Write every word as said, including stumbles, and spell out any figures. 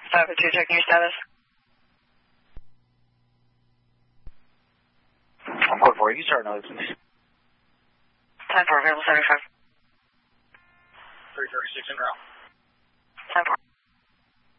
five oh two, checking your status. I'm code four, you start another, please. Time for available seventy-five. three thirty-six in route.